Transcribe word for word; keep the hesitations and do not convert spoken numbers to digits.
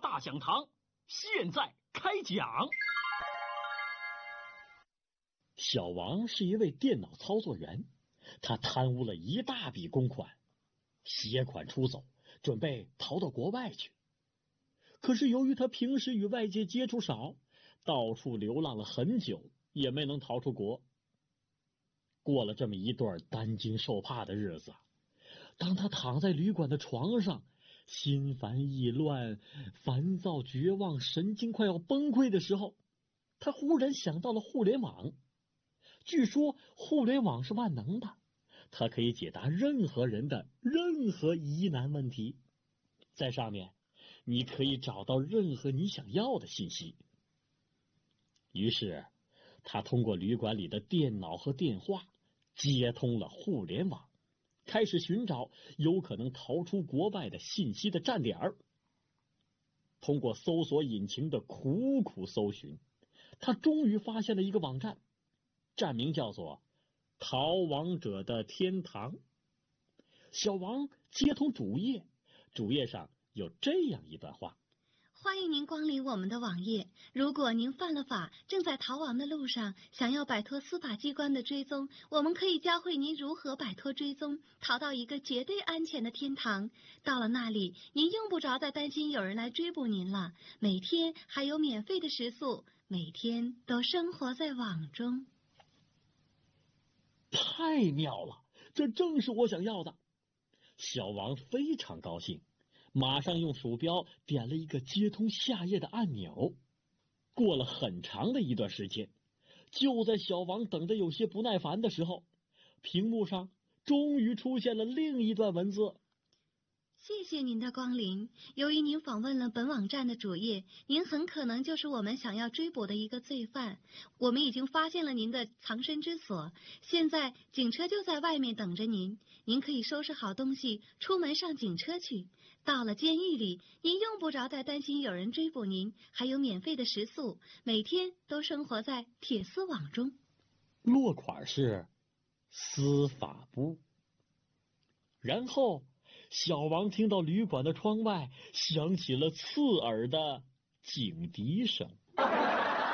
大讲堂现在开讲。 小王是一位电脑操作员，他贪污了一大笔公款，携款出走，准备逃到国外去。可是由于他平时与外界接触少，到处流浪了很久，也没能逃出国。过了这么一段担惊受怕的日子，当他躺在旅馆的床上，心烦意乱、烦躁绝望、神经快要崩溃的时候，他忽然想到了互联网。据说互联网是万能的，它可以解答任何人的任何疑难问题，在上面你可以找到任何你想要的信息。于是他通过旅馆里的电脑和电话接通了互联网，开始寻找有可能逃出国外的信息的站点儿。通过搜索引擎的苦苦搜寻，他终于发现了一个网站，站名叫做逃亡者的天堂。小王接通主页，主页上有这样一段话： 欢迎您光临我们的网页。如果您犯了法，正在逃亡的路上，想要摆脱司法机关的追踪，我们可以教会您如何摆脱追踪，逃到一个绝对安全的天堂。到了那里，您用不着再担心有人来追捕您了。每天还有免费的食宿，每天都生活在网中。 太妙了，这正是我想要的。小王非常高兴，马上用鼠标点了一个接通下页的按钮。过了很长的一段时间，就在小王等得有些不耐烦的时候，屏幕上终于出现了另一段文字： 谢谢您的光临。由于您访问了本网站的主页，您很可能就是我们想要追捕的一个罪犯。我们已经发现了您的藏身之所，现在警车就在外面等着您。您可以收拾好东西，出门上警车去。到了监狱里，您用不着再担心有人追捕您，还有免费的食宿，每天都生活在铁丝网中。 落款是司法部。然后小王听到旅馆的窗外响起了刺耳的警笛声。